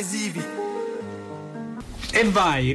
lesivi. E vai,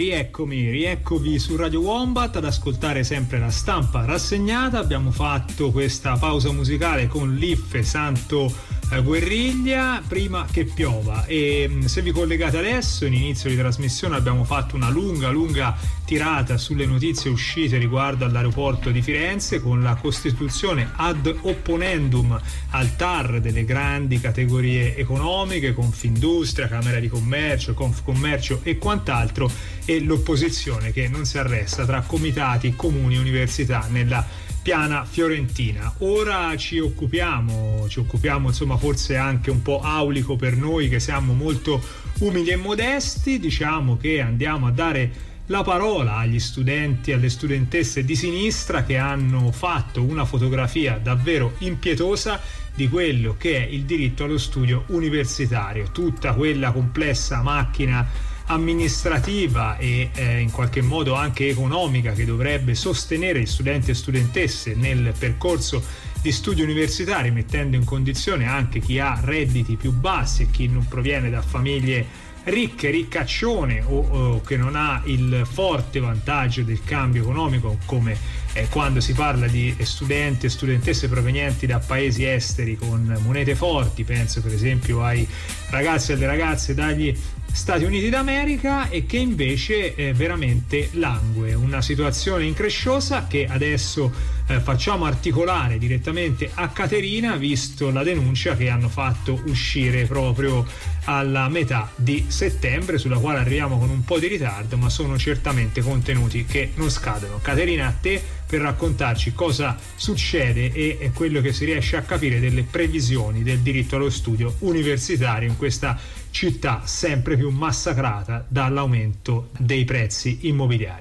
rieccovi su Radio Wombat ad ascoltare sempre la stampa rassegnata. Abbiamo fatto questa pausa musicale con Liffe, Santo Guerriglia, Prima che piova, e se vi collegate adesso, in inizio di trasmissione abbiamo fatto una lunga tirata sulle notizie uscite riguardo all'aeroporto di Firenze, con la costituzione ad opponendum al TAR delle grandi categorie economiche, Confindustria, Camera di Commercio, Confcommercio e quant'altro, e l'opposizione che non si arresta tra comitati, comuni e università nella piana fiorentina. Ora ci occupiamo insomma, forse anche un po' aulico per noi che siamo molto umili e modesti, diciamo che andiamo a dare la parola agli studenti e alle studentesse di sinistra che hanno fatto una fotografia davvero impietosa di quello che è il diritto allo studio universitario, tutta quella complessa macchina amministrativa e in qualche modo anche economica che dovrebbe sostenere gli studenti e studentesse nel percorso di studi universitari, mettendo in condizione anche chi ha redditi più bassi e chi non proviene da famiglie riccaccione o che non ha il forte vantaggio del cambio economico, come quando si parla di studenti e studentesse provenienti da paesi esteri con monete forti, penso per esempio ai ragazzi e alle ragazze dagli Stati Uniti d'America, e che invece veramente langue, una situazione incresciosa che adesso facciamo articolare direttamente a Caterina, visto la denuncia che hanno fatto uscire proprio alla metà di settembre, sulla quale arriviamo con un po' di ritardo, ma sono certamente contenuti che non scadono. Caterina, a te per raccontarci cosa succede e quello che si riesce a capire delle previsioni del diritto allo studio universitario in questa città sempre più massacrata dall'aumento dei prezzi immobiliari.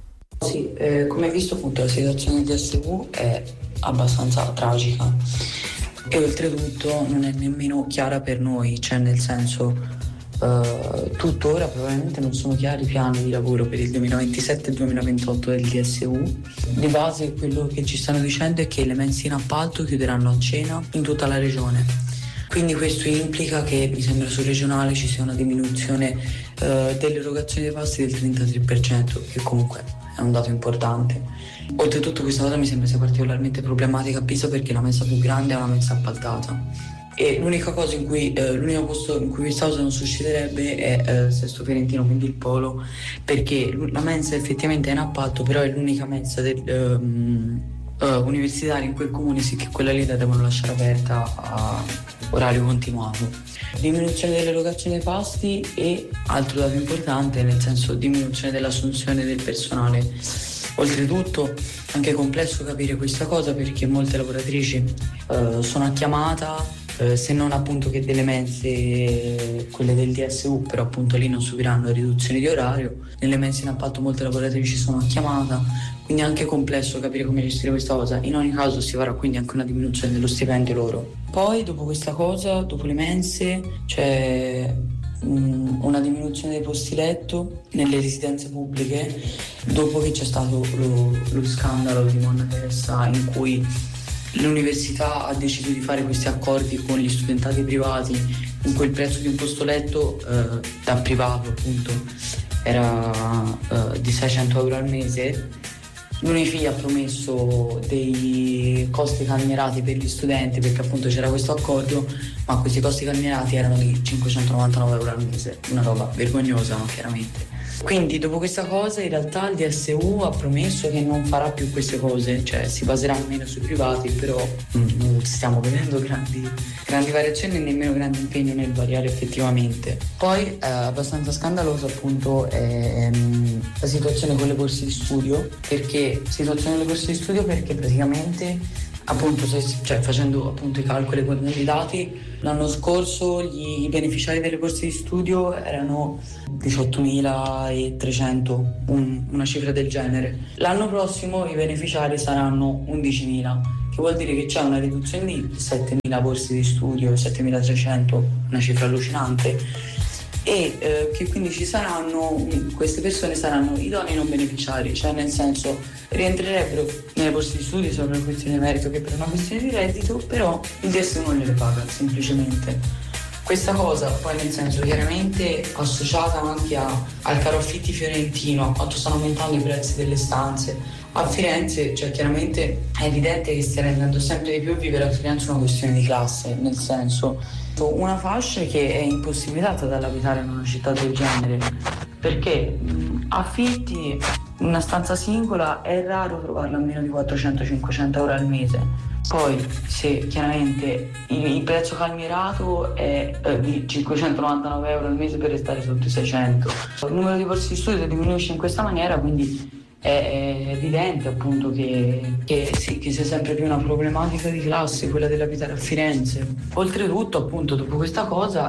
Sì, come hai visto appunto la situazione di DSU è abbastanza tragica e oltretutto non è nemmeno chiara per noi, cioè nel senso tuttora probabilmente non sono chiari i piani di lavoro per il 2027 e 2028 del DSU. Di base quello che ci stanno dicendo è che le mense in appalto chiuderanno a cena in tutta la regione, quindi questo implica che mi sembra sul regionale ci sia una diminuzione dell'erogazione dei pasti del 33%, che comunque è un dato importante. Oltretutto questa cosa mi sembra sia particolarmente problematica a Pisa perché la mensa più grande è una mensa appaltata. E l'unico posto in cui questa cosa non succederebbe è Sesto Fiorentino, quindi il Polo, perché la mensa effettivamente è in appalto, però è l'unica mensa universitaria in quel comune, sì che quella lì la devono lasciare aperta a orario continuato. Diminuzione dell'erogazione dei pasti e altro dato importante, nel senso diminuzione dell'assunzione del personale. Oltretutto anche complesso capire questa cosa perché molte lavoratrici sono a chiamata, se non appunto che delle mense, quelle del DSU, però appunto lì non subiranno riduzioni di orario. Nelle mense in appalto molte lavoratrici sono a chiamata, quindi è anche complesso capire come gestire questa cosa. In ogni caso si farà quindi anche una diminuzione dello stipendio loro. Poi dopo questa cosa, dopo le mense, c'è una diminuzione dei posti letto nelle residenze pubbliche dopo che c'è stato lo scandalo di Monna Teresa, in cui l'università ha deciso di fare questi accordi con gli studentati privati in cui il prezzo di un posto letto da privato appunto era di 600 euro al mese. L'Unifi ha promesso dei costi calmierati per gli studenti perché appunto c'era questo accordo, ma questi costi calmierati erano di 599 euro al mese, una roba vergognosa, no? Chiaramente. Quindi dopo questa cosa in realtà il DSU ha promesso che non farà più queste cose, cioè si baserà meno sui privati, però non stiamo vedendo grandi variazioni e nemmeno grandi impegni nel variare effettivamente. Poi abbastanza scandalosa appunto è la situazione con le borse di studio, perché praticamente appunto facendo appunto i calcoli con i dati, l'anno scorso i beneficiari delle borse di studio erano 18.300, una cifra del genere. L'anno prossimo i beneficiari saranno 11.000, che vuol dire che c'è una riduzione di 7.000 borse di studio, 7.300, una cifra allucinante, e che quindi queste persone saranno idonei non beneficiari, cioè nel senso rientrerebbero nelle borse di studio solo per una questione di merito che per una questione di reddito, però il DSU non gliele paga semplicemente. Questa cosa poi, nel senso, chiaramente associata anche al caro affitti fiorentino, a quanto stanno aumentando i prezzi delle stanze a Firenze, cioè chiaramente è evidente che stia rendendo sempre di più vivere a Firenze una questione di classe, nel senso una fascia che è impossibilitata dall'abitare in una città del genere, perché affitti una stanza singola è raro trovarla a meno di 400-500 euro al mese. Poi se chiaramente il prezzo calmierato è di 599 euro al mese per restare sotto i 600. Il numero di borse di studio diminuisce in questa maniera, quindi è evidente appunto che sia sempre più una problematica di classe quella dell'abitare a Firenze. Oltretutto appunto dopo questa cosa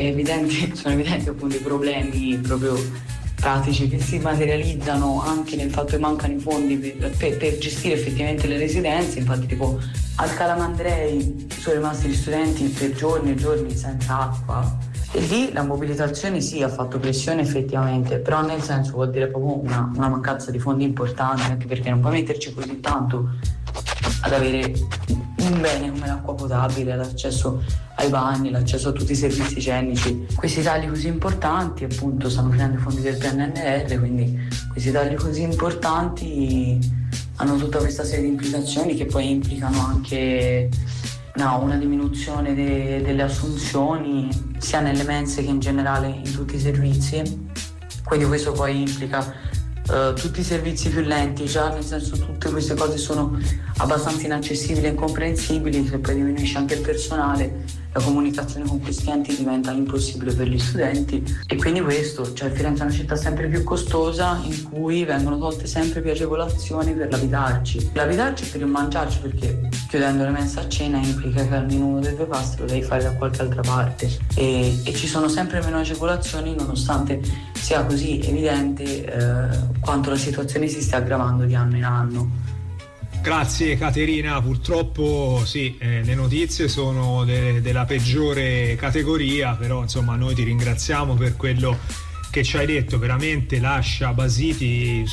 sono evidenti appunto i problemi proprio pratici che si materializzano anche nel fatto che mancano i fondi per gestire effettivamente le residenze. Infatti tipo al Calamandrei sono rimasti gli studenti per giorni e giorni senza acqua, e lì la mobilitazione sì ha fatto pressione effettivamente, però nel senso vuol dire proprio una mancanza di fondi importanti, anche perché non puoi metterci così tanto ad avere un bene come l'acqua potabile, l'accesso ai bagni, l'accesso a tutti i servizi igienici. Questi tagli così importanti appunto stanno finendo i fondi del PNRR, quindi questi tagli così importanti hanno tutta questa serie di implicazioni che poi implicano anche una diminuzione delle assunzioni sia nelle mense che in generale in tutti i servizi, quindi questo poi implica tutti i servizi più lenti, già nel senso tutte queste cose sono abbastanza inaccessibili e incomprensibili. Se poi diminuisce anche il personale, la comunicazione con questi enti diventa impossibile per gli studenti, e quindi questo, cioè Firenze è una città sempre più costosa in cui vengono tolte sempre più agevolazioni per l'abitarci e per il mangiarci, perché chiudendo le mense a cena implica che almeno uno dei due pasti lo devi fare da qualche altra parte, e ci sono sempre meno agevolazioni nonostante sia così evidente quanto la situazione si stia aggravando di anno in anno. Grazie Caterina, purtroppo sì, le notizie sono della peggiore categoria, però insomma noi ti ringraziamo per quello che ci hai detto, veramente lascia basiti,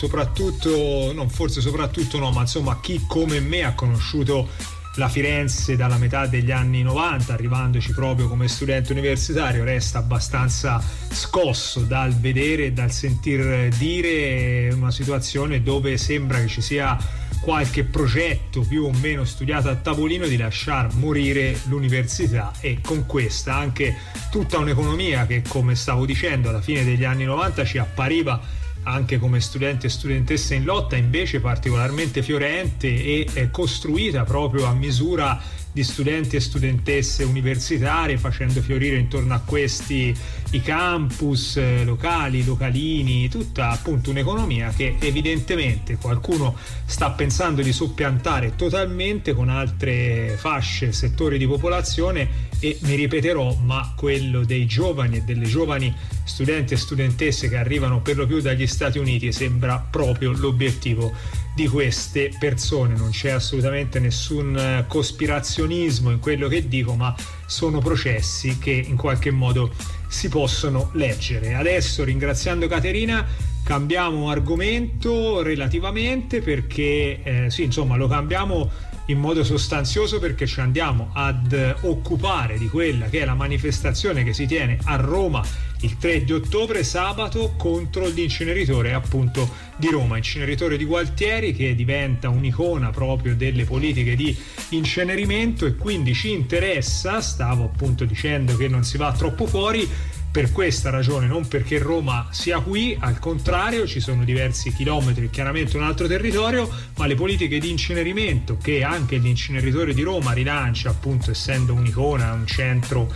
ma insomma chi come me ha conosciuto la Firenze dalla metà degli anni 90, arrivandoci proprio come studente universitario, resta abbastanza scosso dal vedere e dal sentir dire una situazione dove sembra che ci sia qualche progetto più o meno studiato a tavolino di lasciar morire l'università, e con questa anche tutta un'economia che, come stavo dicendo, alla fine degli anni 90 ci appariva anche come studenti e studentesse in lotta, invece particolarmente fiorente e costruita proprio a misura di studenti e studentesse universitarie, facendo fiorire intorno a questi i campus, localini, tutta appunto un'economia che evidentemente qualcuno sta pensando di soppiantare totalmente con altre fasce, settori di popolazione, e mi ripeterò, ma quello dei giovani e delle giovani studenti e studentesse che arrivano per lo più dagli Stati Uniti sembra proprio l'obiettivo di queste persone. Non c'è assolutamente nessun cospirazionismo in quello che dico, ma sono processi che in qualche modo si possono leggere. Adesso, ringraziando Caterina, cambiamo argomento relativamente, perché lo cambiamo in modo sostanzioso, perché ci andiamo ad occupare di quella che è la manifestazione che si tiene a Roma il 3 di ottobre, sabato, contro l'inceneritore appunto di Roma, inceneritore di Gualtieri, che diventa un'icona proprio delle politiche di incenerimento, e quindi ci interessa, stavo appunto dicendo che non si va troppo fuori, per questa ragione, non perché Roma sia qui, al contrario, ci sono diversi chilometri, chiaramente un altro territorio, ma le politiche di incenerimento che anche l'inceneritore di Roma rilancia, appunto essendo un'icona, un centro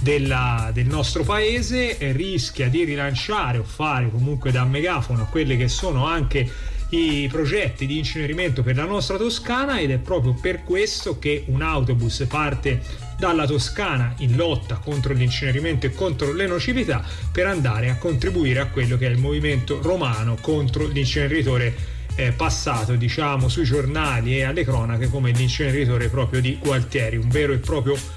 del nostro paese, rischia di rilanciare o fare comunque da megafono a quelli che sono anche i progetti di incenerimento per la nostra Toscana, ed è proprio per questo che un autobus parte dalla Toscana in lotta contro l'incenerimento e contro le nocività, per andare a contribuire a quello che è il movimento romano contro l'inceneritore passato, diciamo, sui giornali e alle cronache come l'inceneritore proprio di Gualtieri, un vero e proprio